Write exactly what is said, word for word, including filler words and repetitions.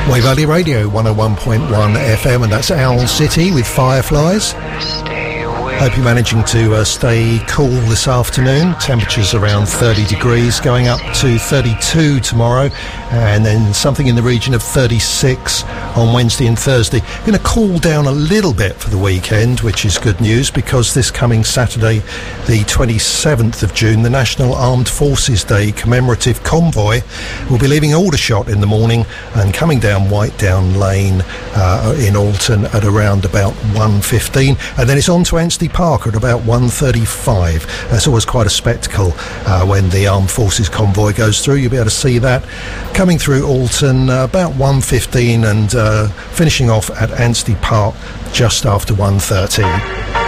Wave Valley Radio one oh one point one F M, and that's Owl City with Fireflies. Hope you're managing to uh, stay cool this afternoon. Temperatures around thirty degrees, going up to thirty-two tomorrow, and then something in the region of thirty-six on Wednesday and Thursday. Going to cool down a little bit for the weekend, which is good news, because this coming Saturday, the twenty-seventh of June, the National Armed Forces Day commemorative convoy will be leaving Aldershot in the morning and coming down White Down Lane uh, in Alton at around about one fifteen, and then it's on to Anstey Park at about one thirty-five. That's always quite a spectacle uh, when the Armed Forces convoy goes through. You'll be able to see that coming through Alton uh, about one fifteen and uh, finishing off at Anstey Park just after one thirty.